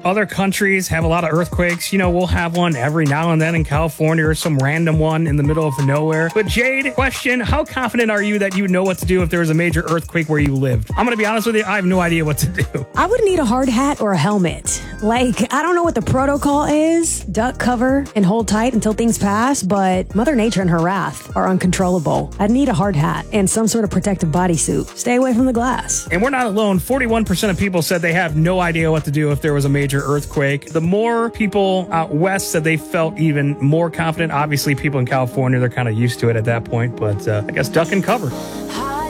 other countries have a lot of earthquakes. You know, we'll have one every now and then in California or some random one in the middle of nowhere. But Jade, question, how confident are you that you know what to do if there was a major earthquake where you lived? I'm going to be honest with you, I have no idea what to do. I would need a hard hat or a helmet. Like, I don't know what the protocol is. Duck, cover, and hold tight until things pass, but Mother Nature and her wrath are uncontrollable. I'd need a hard hat and some sort of protective bodysuit. Stay away from the glass. And we're not alone. 41% of people said they have no idea what to do if there was a major earthquake. The more people out west said they felt even more confident. Obviously, people in California, they're kind of used to it at that point, but I guess duck and cover.